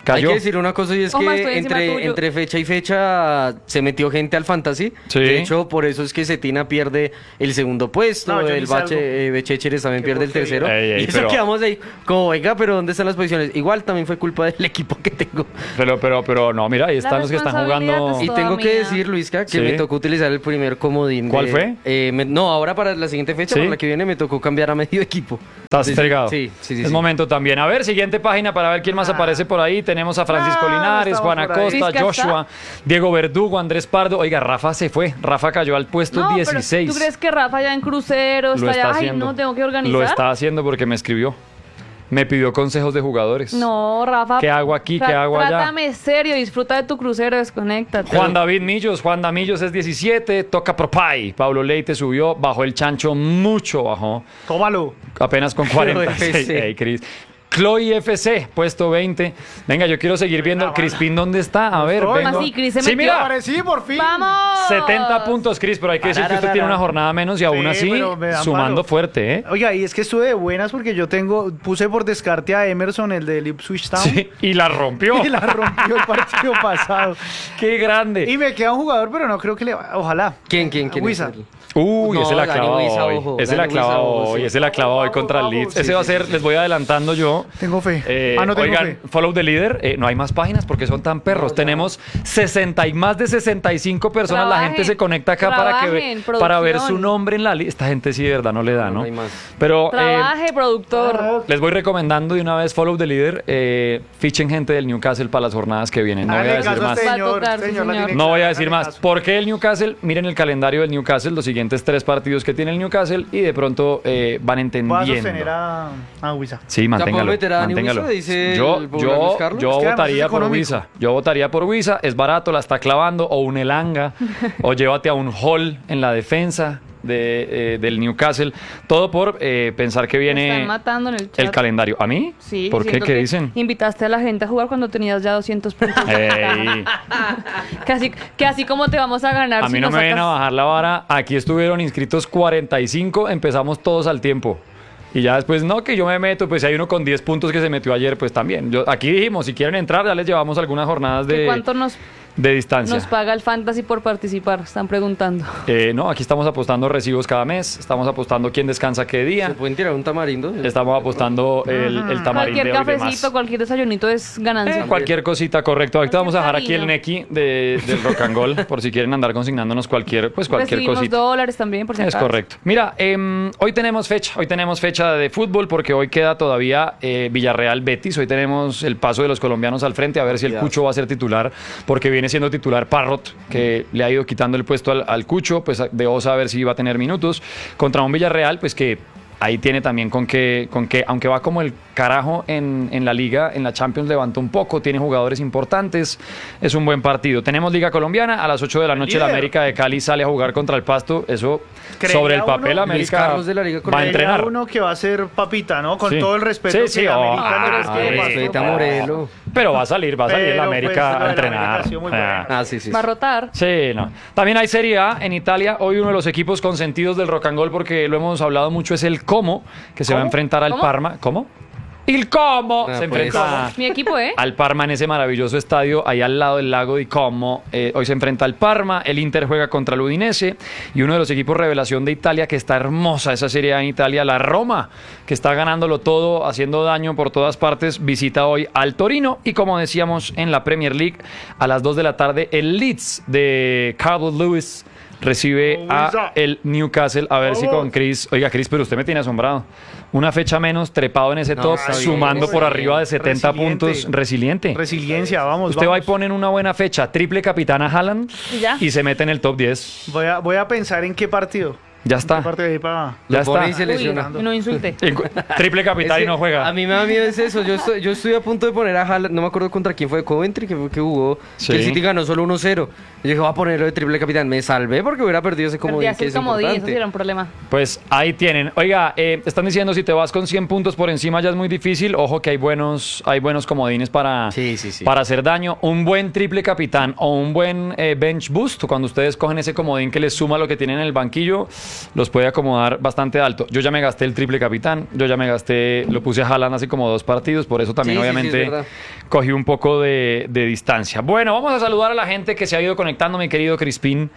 Hay Cayó. que decir una cosa y es Toma, estoy que encima entre, tuyo. entre fecha y fecha se metió gente al fantasy. Sí. De hecho, por eso es que Cetina pierde el segundo puesto, No, yo ni el salgo. Bache, eh, Bechecheres también Qué pierde el porquería. tercero. Ey, ey, y eso pero- quedamos ahí, como venga, pero ¿dónde están las posiciones? Igual también fue culpa del equipo que tengo. Pero, pero, pero no, mira, ahí La están los que están responsabilidad jugando. es Y toda tengo que mía. decir, Luisca, que Sí. me tocó utilizar el primer comodín. ¿Cuál de- fue? eh, me- no, ahora para la siguiente fecha, ¿Sí? para la que viene, me tocó cambiar a medio equipo. ¿Estás Sí, sí, entregado? Sí, sí, sí. Es sí. momento también. A ver, siguiente página para ver quién más aparece por ahí. Tenemos a Francisco Ah, Linares, estamos Juana por ahí. Costa, Vizca Joshua, Diego Verdugo, Andrés Pardo. Oiga, Rafa se fue. Rafa cayó al puesto No, pero dieciséis. ¿tú crees que Rafa ya en crucero Lo está está ya? Ay, haciendo. no, tengo que organizar. Lo está haciendo porque me escribió. Me pidió consejos de jugadores. No, Rafa. ¿Qué hago aquí? tra- ¿Qué hago allá? Trátame serio, disfruta de tu crucero, desconéctate. Juan David Millos, Juan Damillos es diecisiete, toca Propay. Pablo Leite subió, bajó el chancho, mucho bajó, Tómalo. apenas con cuarenta y seis. F C. Ey, Cris. Chloe F C, puesto veinte. Venga, yo quiero seguir viendo. Crispín, ¿dónde está? A ver, estoy. vengo. ¿Cómo así, Cris se Sí, metió? mira, Aparecí por fin. ¡Vamos! setenta puntos, Cris, pero hay que decir que usted tiene una jornada menos y aún Sí, así pero me dan sumando palo. fuerte, ¿eh? Oiga, y es que estuve de buenas porque yo tengo, puse por descarte a Emerson, el de Ipswich Town, Sí, y la rompió. y la rompió el partido pasado. ¡Qué grande! Y me queda un jugador, pero no creo que le va- ojalá. ¿Quién, quién, quién? es Wizard. el- Uy, No, ese la Dani clava Huiza, hoy. ojo, Ese la Dani clava Huiza, ojo, hoy. sí. Ese la clava hoy Vamos, contra el vamos. Leeds. Sí, Ese sí, va a sí, ser, sí. les voy adelantando yo. Tengo fe. Eh, ah, no tengo oigan, fe. follow the leader. eh, no hay más páginas porque son tan perros. Tenemos sesenta y más de sesenta y cinco personas. La Trabajen, gente se conecta acá para que ve- trabajen, para ver su producción. nombre en la lista. Esta gente sí de verdad no le da, No, ¿no? no hay más. Pero eh, Trabaje, productor. les voy recomendando de una vez follow the leader. eh, fichen gente del Newcastle para las jornadas que vienen. No voy a Hágale decir caso a más. este Va a señor, tocar, señor, sí, la señor. tiene No voy a clara, decir hágale más. caso. ¿Por qué el Newcastle? Miren el calendario del Newcastle, los siguientes tres partidos que tiene el Newcastle y de pronto eh, van Voy a entendiendo. sostener a, a Huiza. Sí, manténgalo. meter a Dani manténgalo. Huiza, dice yo el popular yo, Luis Carlos? yo Es que además votaría es por económico. Huiza. Yo votaría por Huiza. Es barato, la está clavando. O un Elanga. o llévate a un Hall en la defensa de, eh, del Newcastle. Todo por eh, pensar que Me viene están matando en el chat. el calendario. ¿A mí? Sí, ¿Por qué? diciendo ¿Qué que dicen? Invitaste a la gente a jugar cuando tenías ya doscientos puntos. Ey. que, así, que así como te vamos a ganar. A si mí no nos me vienen a sacas- bajar la vara. Aquí estuvieron inscritos cuarenta y cinco. Empezamos todos al tiempo. Y ya después, no, que yo me meto, pues si hay uno con diez puntos que se metió ayer, pues también. Yo, aquí dijimos, si quieren entrar, ya les llevamos algunas jornadas ¿Que de, ¿Cuánto nos, de distancia. nos paga el Fantasy por participar? Están preguntando. Eh, no, aquí estamos apostando recibos cada mes. Estamos apostando quién descansa qué ¿Se día. pueden tirar un tamarindo? Estamos apostando el, el tamarín Cualquier de hoy de cafecito, más. cualquier desayunito es ganancia. Eh, cualquier cosita, correcto. Ahorita vamos a dejar Cualquier aquí el cariño. Neki de, del Rock and Roll, por si quieren andar consignándonos cualquier, pues cualquier Recibimos cosita. dólares también, por si Es acaso. correcto. Mira, em, hoy tenemos fecha, hoy tenemos fecha de fútbol porque hoy queda todavía eh, Villarreal Betis. Hoy tenemos el paso de los colombianos al frente a ver si el Ya. Cucho va a ser titular porque viene siendo titular Parrot, que le ha ido quitando el puesto al, al Cucho, pues debo saber si va a tener minutos contra un Villarreal, pues que ahí tiene también con que, con que aunque va como el carajo en, en la liga, en la Champions levantó un poco, tiene jugadores importantes, es un buen partido. Tenemos Liga Colombiana, a las ocho de la noche la Líder. América de Cali sale a jugar contra el Pasto, eso Creía sobre el uno- papel Luis América Carlos de la Liga va a Colombiana. entrenar. Hay uno que va a ser papita, ¿no? Con Sí. todo el respeto Sí, sí, que oh, América ah, merezca, sí, Pasto. respeta a Morelo. Pero va a salir, va a salir Pero, la pues, América lo de la a América entrenar. ha sido muy Ah. bueno. Ah, sí, sí. Va a sí. rotar. Sí, no. También hay Serie A en Italia. Hoy uno de los equipos consentidos del Rock and Roll, porque lo hemos hablado mucho, es el Como, que se va a ¿Cómo? enfrentar al ¿Cómo? Parma. ¿Cómo? El Como Ah, se pues. enfrenta Mi equipo, ¿eh? al Parma en ese maravilloso estadio ahí al lado del lago di Como. Eh, hoy se enfrenta al Parma, el Inter juega contra el Udinese y uno de los equipos revelación de Italia, que está hermosa esa Serie A en Italia, la Roma, que está ganándolo todo, haciendo daño por todas partes, visita hoy al Torino y como decíamos en la Premier League, a las dos de la tarde el Leeds de Carlos Lewis recibe a el Newcastle, a ver si con Chris, oiga Chris, pero usted me tiene asombrado. Una fecha menos trepado en ese No, top, está bien, sumando está por bien. arriba de setenta Resiliente. puntos, resiliente. Resiliencia, vamos. Usted va y vamos. pone en una buena fecha, triple capitana Haaland ¿Y ya? y se mete en el top diez. Voy a, voy a pensar en qué partido. Ya ¿Qué está, partido ahí para... ya Lo pone y está. se Uy, lesiona. no insulte. En cu- Triple capital Es y que no juega. A mí me da miedo es eso. Yo estoy, yo estoy a punto de poner a Haaland, no me acuerdo contra quién fue, Coventry, que fue que jugó, Sí. que el City ganó solo uno cero. Y yo dije, voy a ponerlo de triple capitán. Me salvé porque hubiera perdido ese comodín, Perdías que el es comodín, eso sí importante. era un problema. Pues ahí tienen. Oiga, eh, están diciendo si te vas con cien puntos por encima ya es muy difícil. Ojo que hay buenos, hay buenos comodines para, Sí, sí, sí. para hacer daño. Un buen triple capitán o un buen eh, bench boost, cuando ustedes cogen ese comodín que les suma lo que tienen en el banquillo, los puede acomodar bastante alto. Yo ya me gasté el triple capitán, yo ya me gasté, lo puse a Haaland así como dos partidos, por eso también Sí, sí, sí, obviamente es verdad. cogí un poco de, de distancia. Bueno, vamos a saludar a la gente que se ha ido conectando, mi querido Crispín.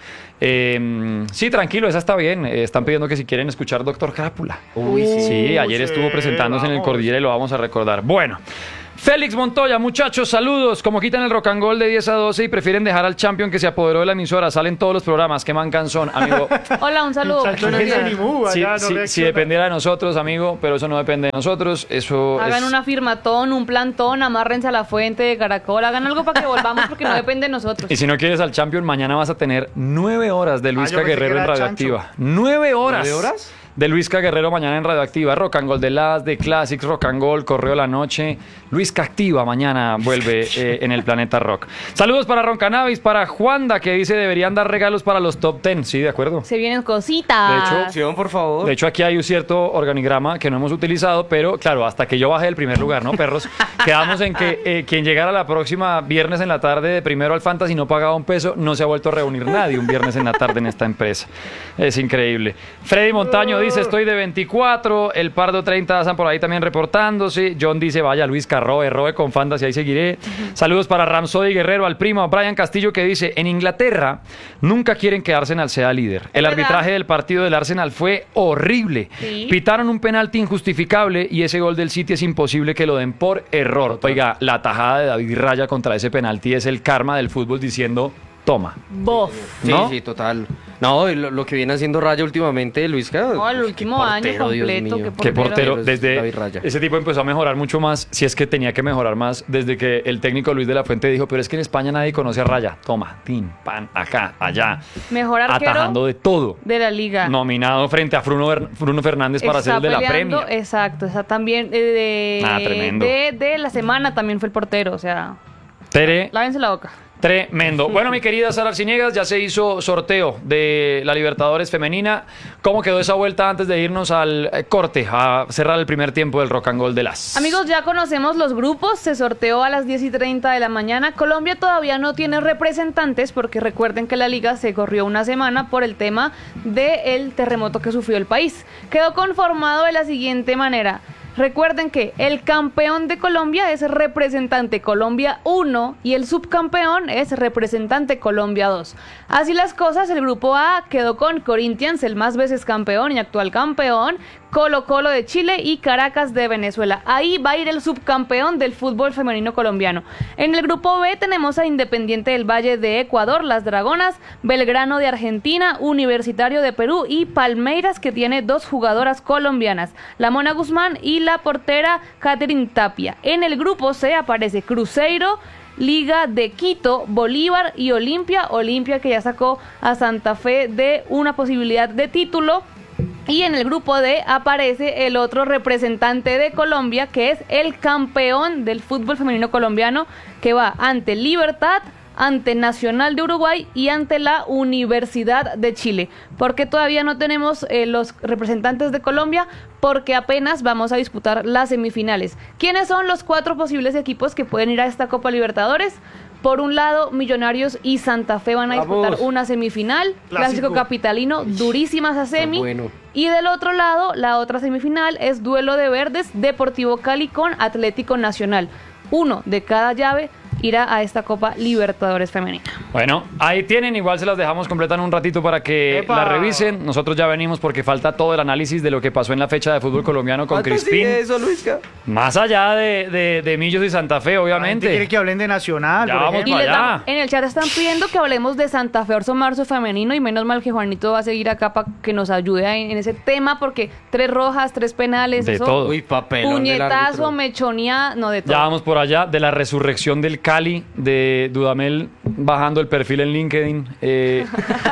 Eh, sí, tranquilo, esa está bien. Eh, están pidiendo que si quieren escuchar Doctor Crápula. Uy, sí. Sí, ayer sí, estuvo presentándose en el vamos. Cordillera y lo vamos a recordar. Bueno, Félix Montoya, muchachos, saludos. Como quitan el rock and roll de diez a doce y prefieren dejar al champion que se apoderó de la emisora, salen todos los programas, qué mancanzón, amigo. Hola, un saludo. Muchacho, Buenos no días. dice ni mu, Si, allá no si- si reacciona. dependiera de nosotros, amigo, pero eso no depende de nosotros, eso Hagan es... una firmatón, un plantón, amárrense a la fuente de Caracol, hagan algo para que volvamos porque no depende de nosotros. Y si no quieres al champion, mañana vas a tener nueve horas de Luisca yo pensé Guerrero que en era Radioactiva. Nueve horas. ¿Nueve horas? De Luisca Guerrero mañana en Radioactiva. Rock and Gold de Las, de Classics, Rock and Gold, Correo de la Noche. Luisca Activa mañana vuelve eh, en el Planeta Rock. Saludos para Ron Cannabis, para Juanda, que dice deberían dar regalos para los top ten. Sí, de acuerdo. Se vienen cositas. De hecho, Opción, por favor. De hecho, aquí hay un cierto organigrama que no hemos utilizado, pero claro, hasta que yo bajé del primer lugar, ¿no, perros? Quedamos en que eh, quien llegara la próxima viernes en la tarde de primero al Fantasy no pagaba un peso, no se ha vuelto a reunir nadie un viernes en la tarde en esta empresa. Es increíble. Freddy Montaño dice, estoy de veinticuatro, el Pardo treinta están por ahí también reportándose. John dice, vaya Luis Carroe, robe con Fantasy, ahí seguiré. Saludos para Ramsody Guerrero, al primo, a Brian Castillo, que dice, en Inglaterra nunca quieren que Arsenal sea líder. El ¿verdad? arbitraje del partido del Arsenal fue horrible. Sí. Pitaron un penalti injustificable y ese gol del City es imposible que lo den por error. Oiga, la tajada de David Raya contra ese penalti es el karma del fútbol diciendo, toma. Bof. Sí, ¿no? sí, total. No, y lo, lo que viene haciendo Raya últimamente, Luisca. No, el qué último año portero, Dios completo, mío. qué Qué portero, Es desde David Raya. ese tipo empezó a mejorar mucho más, si es que tenía que mejorar más, desde que el técnico Luis de la Fuente dijo, pero es que en España nadie conoce a Raya, toma, tin, pan, acá, allá, Mejor arquero atajando de todo, de la liga. nominado frente a Bruno, Ver- Bruno Fernández para Está ser el de la peleando, Premier. exacto, esa también eh, de, Ah, tremendo. de, de la semana también fue el portero, o sea, Tere, lávense la boca. tremendo. Bueno, mi querida Sara Arciniegas, ya se hizo sorteo de la Libertadores femenina. ¿Cómo quedó esa vuelta antes de irnos al eh, corte, a cerrar el primer tiempo del Rock and Roll de las? Amigos, ya conocemos los grupos, se sorteó a las diez y treinta de la mañana. Colombia todavía no tiene representantes porque recuerden que la liga se corrió una semana por el tema del terremoto que sufrió el país. Quedó conformado de la siguiente manera. Recuerden que el campeón de Colombia es representante Colombia uno y el subcampeón es representante Colombia dos. Así las cosas, el grupo A quedó con Corinthians, el más veces campeón y actual campeón, Colo Colo de Chile y Caracas de Venezuela. Ahí va a ir el subcampeón del fútbol femenino colombiano. En el grupo B tenemos a Independiente del Valle de Ecuador, Las Dragonas, Belgrano de Argentina, Universitario de Perú y Palmeiras, que tiene dos jugadoras colombianas, la Mona Guzmán y la portera Catherine Tapia. En el grupo C aparece Cruzeiro, Liga de Quito, Bolívar y Olimpia. Olimpia que ya sacó a Santa Fe de una posibilidad de título. Y en el grupo D aparece el otro representante de Colombia, que es el campeón del fútbol femenino colombiano, que va ante Libertad, ante Nacional de Uruguay y ante la Universidad de Chile. ¿Por qué todavía no tenemos eh, los representantes de Colombia? Porque apenas vamos a disputar las semifinales. ¿Quiénes son los cuatro posibles equipos que pueden ir a esta Copa Libertadores? Por un lado, Millonarios y Santa Fe van a disputar Vamos. una semifinal, Clásico. clásico capitalino, durísimas a semi. bueno. Y del otro lado, la otra semifinal es duelo de verdes, Deportivo Cali con Atlético Nacional. Uno de cada llave irá a esta Copa Libertadores femenina. Bueno, ahí tienen, igual se las dejamos completar en un ratito para que ¡Epa! la revisen. Nosotros ya venimos porque falta todo el análisis de lo que pasó en la fecha de fútbol colombiano con ¿Cuánto Crispín. sigue eso, Luisca? Más allá de, de, de Millos y Santa Fe, La gente obviamente. quiere que hablen de Nacional, Ya por vamos ejemplo. Y para les allá. damos- en el chat están pidiendo que hablemos de Santa Fe Orso Marzo femenino y menos mal que Juanito va a seguir acá para que nos ayude en, en ese tema porque tres rojas, tres penales, De eso, todo. Uy, papelón del puñetazo, árbitro. mechonía, no de todo. Ya vamos por allá de la resurrección del Cali, de Dudamel bajando el perfil en LinkedIn, eh,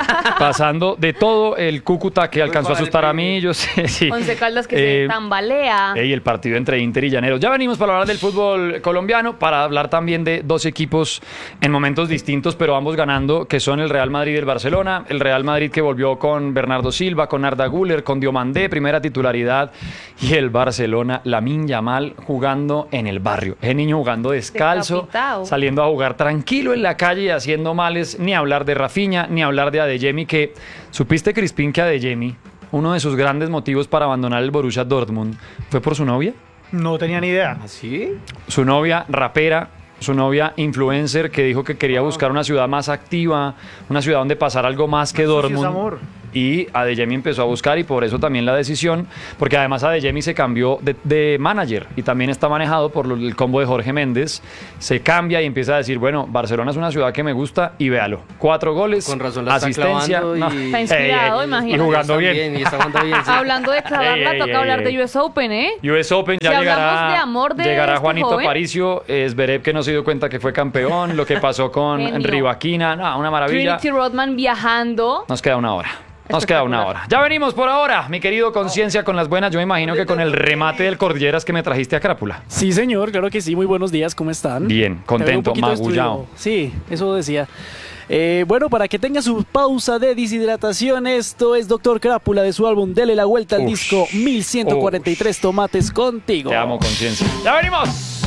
pasando de todo el Cúcuta que alcanzó a para el asustar a pibe. Millos. sí. Once Caldas que Eh, se tambalea. Y el partido entre Inter y Llaneros. Ya venimos para hablar del fútbol colombiano, para hablar también de dos equipos en momentos distintos, pero ambos ganando, que son el Real Madrid y el Barcelona. El Real Madrid que volvió con Bernardo Silva, con Arda Güler, con Diomandé, primera titularidad. Y el Barcelona, Lamine Yamal, jugando en el barrio. Ese niño jugando descalzo, Decapitado. saliendo a jugar tranquilo en la calle y haciendo males. Ni hablar de Rafinha, ni hablar de Adeyemi, que supiste, Crispín, que Adeyemi uno de sus grandes motivos para abandonar el Borussia Dortmund fue por su novia. No tenía ni idea. ¿Así? Su novia rapera, su novia influencer que dijo que quería buscar una ciudad más activa, una ciudad donde pasar algo más que Eso sí es Dortmund. amor. Y Adeyemi empezó a buscar y por eso también la decisión, porque además Adeyemi se cambió de, de manager y también está manejado por lo- el combo de Jorge Méndez. Se cambia y empieza a decir, bueno, Barcelona es una ciudad que me gusta y véalo. Cuatro goles, Con razón la está asistencia. clavando y- no. Está inspirado, Ey, ey, imagínate. Y jugando Está bien. Y está jugando bien, sí. Hablando de clavarla, Ey, ey, toca ey, hablar ey. de U S Open, ¿eh? U S Open ya Si llegará, hablamos de amor de llegará este Juanito joven. Aparicio, es Zverev que no se dio cuenta que fue campeón, lo que pasó con Genio. Rivaquina, no, una maravilla. Trinity Rodman viajando. Nos queda una hora. Nos queda una hora. Ya venimos por ahora, mi querido Conciencia con las buenas. Yo me imagino que con el remate del Cordilleras que me trajiste a Crápula. Sí, señor, claro que sí. Muy buenos días, ¿cómo están? Bien, Te veo un contento, poquito magullado. destruido. Sí, eso decía. Eh, bueno, para que tenga su pausa de deshidratación, esto es Doctor Crápula de su álbum Dele la Vuelta al Ush. Disco mil ciento cuarenta y tres Tomates Contigo. Te amo, Conciencia. Ya venimos.